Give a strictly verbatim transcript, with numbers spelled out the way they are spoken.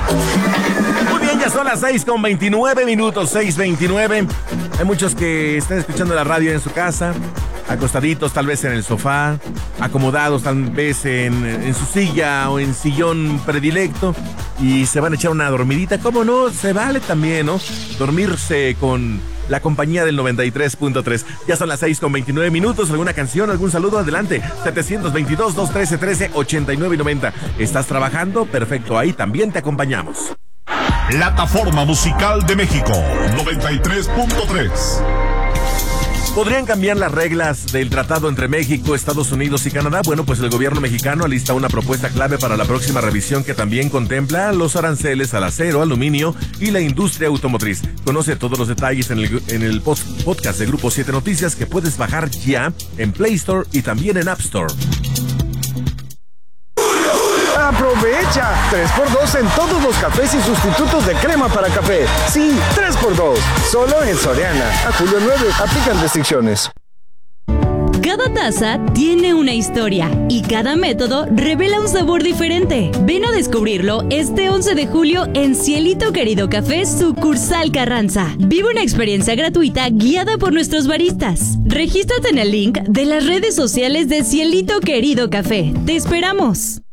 Muy bien, ya son las seis con veintinueve minutos, seis veintinueve. Hay muchos que están escuchando la radio en su casa, acostaditos tal vez en el sofá, acomodados tal vez en, en su silla o en sillón predilecto y se van a echar una dormidita. ¿Cómo no? Se vale también, ¿no? Dormirse con la compañía del noventa y tres punto tres. Ya son las seis con veintinueve minutos. ¿Alguna canción, algún saludo? Adelante. setecientos veintidós, doscientos trece, trece, ochenta y nueve y noventa. ¿Estás trabajando? Perfecto, ahí también te acompañamos. Plataforma Musical de México, noventa y tres punto tres. ¿Podrían cambiar las reglas del tratado entre México, Estados Unidos y Canadá? Bueno, pues el gobierno mexicano alista una propuesta clave para la próxima revisión que también contempla los aranceles al acero, aluminio y la industria automotriz. Conoce todos los detalles en el, en el post, podcast de Grupo siete Noticias que puedes bajar ya en Play Store y también en App Store. ¡Aprovecha! tres por dos en todos los cafés y sustitutos de crema para café. Sí, tres por dos. Solo en Soriana. A julio nueve. Aplican restricciones. Cada taza tiene una historia y cada método revela un sabor diferente. Ven a descubrirlo este once de julio en Cielito Querido Café, sucursal Carranza. Vive una experiencia gratuita guiada por nuestros baristas. Regístrate en el link de las redes sociales de Cielito Querido Café. ¡Te esperamos!